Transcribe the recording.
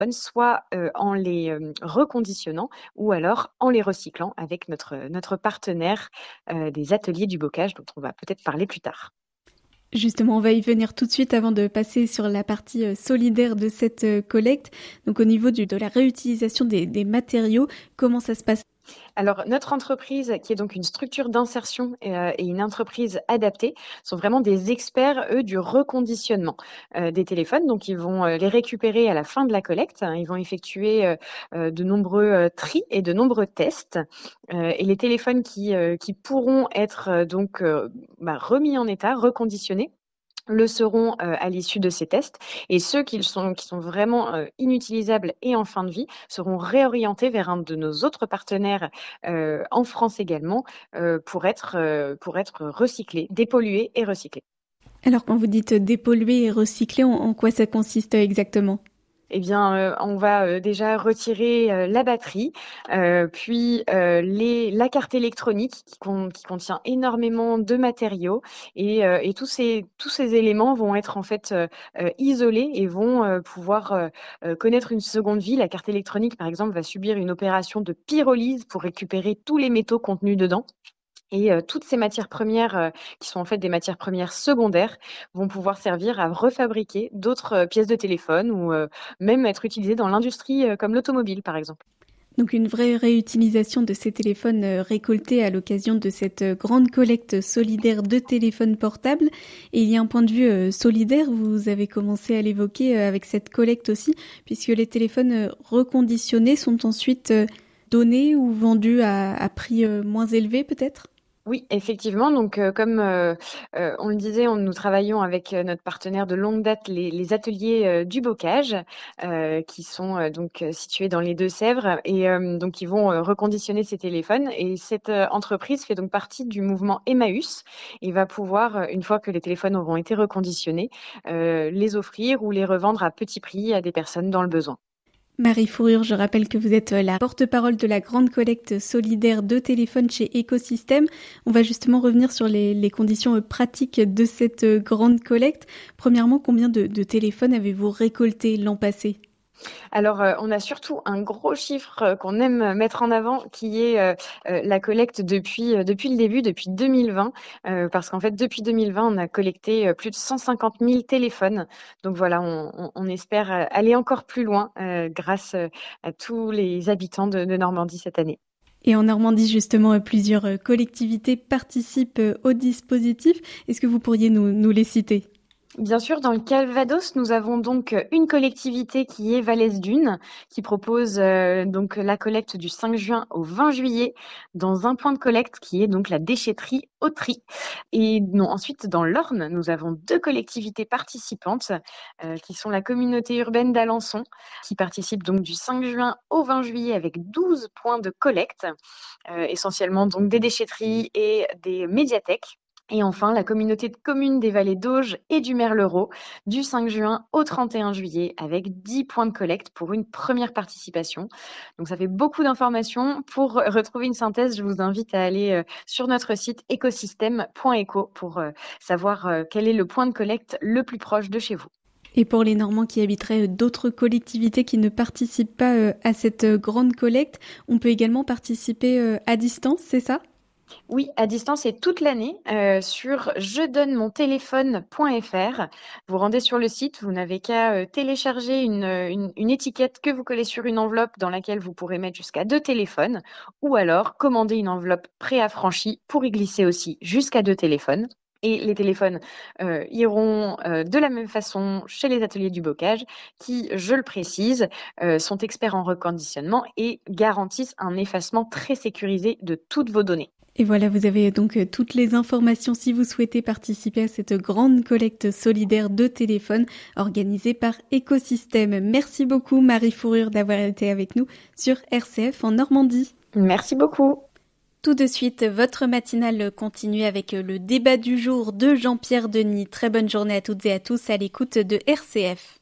soit en les reconditionnant ou alors en les recyclant avec notre partenaire des ateliers du bocage dont on va peut-être parler plus tard. Justement, on va y venir tout de suite avant de passer sur la partie solidaire de cette collecte. Donc au niveau de la réutilisation des matériaux, comment ça se passe? Alors, notre entreprise, qui est donc une structure d'insertion et une entreprise adaptée, sont vraiment des experts, eux, du reconditionnement des téléphones. Donc, ils vont les récupérer à la fin de la collecte, hein. Ils vont effectuer de nombreux tris et de nombreux tests. Et les téléphones qui pourront être remis en état, reconditionnés, le seront à l'issue de ces tests, et ceux qui sont vraiment inutilisables et en fin de vie seront réorientés vers un de nos autres partenaires en France également pour être recyclés, dépollués et recyclés. Alors quand vous dites dépolluer et recycler, en quoi ça consiste exactement? Eh bien, on va déjà retirer la batterie, puis la carte électronique qui contient énormément de matériaux, et tous ces éléments vont être en fait isolés et vont pouvoir connaître une seconde vie. La carte électronique, par exemple, va subir une opération de pyrolyse pour récupérer tous les métaux contenus dedans. Et toutes ces matières premières, qui sont en fait des matières premières secondaires, vont pouvoir servir à refabriquer d'autres pièces de téléphone ou même être utilisées dans l'industrie, comme l'automobile, par exemple. Donc une vraie réutilisation de ces téléphones récoltés à l'occasion de cette grande collecte solidaire de téléphones portables. Et il y a un point de vue solidaire, vous avez commencé à l'évoquer avec cette collecte aussi, puisque les téléphones reconditionnés sont ensuite donnés ou vendus à prix moins élevé peut-être? Oui, effectivement. Donc, comme on le disait, nous travaillons avec notre partenaire de longue date, les ateliers du bocage, qui sont situés dans les Deux-Sèvres, et donc ils vont reconditionner ces téléphones. Et cette entreprise fait donc partie du mouvement Emmaüs et va pouvoir, une fois que les téléphones auront été reconditionnés, les offrir ou les revendre à petit prix à des personnes dans le besoin. Marie Fourrure, je rappelle que vous êtes la porte-parole de la grande collecte solidaire de téléphones chez Écosystème. On va justement revenir sur les conditions pratiques de cette grande collecte. Premièrement, combien de téléphones avez-vous récolté l'an passé? Alors, on a surtout un gros chiffre qu'on aime mettre en avant, qui est la collecte depuis le début, depuis 2020, parce qu'en fait, depuis 2020, on a collecté plus de 150 000 téléphones. Donc voilà, on espère aller encore plus loin grâce à tous les habitants de Normandie cette année. Et en Normandie, justement, plusieurs collectivités participent au dispositif. Est-ce que vous pourriez nous les citer? Bien sûr, dans le Calvados, nous avons donc une collectivité qui est Vallès Dunes, qui propose donc la collecte du 5 juin au 20 juillet dans un point de collecte qui est donc la déchetterie Autry. Et non, ensuite, dans l'Orne, nous avons deux collectivités participantes qui sont la communauté urbaine d'Alençon, qui participe donc du 5 juin au 20 juillet avec 12 points de collecte, essentiellement donc des déchetteries et des médiathèques. Et enfin, la communauté de communes des vallées d'Auge et du Merlereau, du 5 juin au 31 juillet, avec 10 points de collecte pour une première participation. Donc ça fait beaucoup d'informations. Pour retrouver une synthèse, je vous invite à aller sur notre site écosystème.eco pour savoir quel est le point de collecte le plus proche de chez vous. Et pour les Normands qui habiteraient d'autres collectivités qui ne participent pas à cette grande collecte, on peut également participer à distance, c'est ça? Oui, à distance et toute l'année sur jedonnemontéléphone.fr. Vous rendez sur le site, vous n'avez qu'à télécharger une étiquette que vous collez sur une enveloppe dans laquelle vous pourrez mettre jusqu'à 2 téléphones, ou alors commander une enveloppe préaffranchie pour y glisser aussi jusqu'à 2 téléphones. Et les téléphones iront de la même façon chez les ateliers du bocage qui, je le précise, sont experts en reconditionnement et garantissent un effacement très sécurisé de toutes vos données. Et voilà, vous avez donc toutes les informations si vous souhaitez participer à cette grande collecte solidaire de téléphones organisée par Écosystème. Merci beaucoup Marie Fourrure d'avoir été avec nous sur RCF en Normandie. Merci beaucoup. Tout de suite, votre matinale continue avec le débat du jour de Jean-Pierre Denis. Très bonne journée à toutes et à tous à l'écoute de RCF.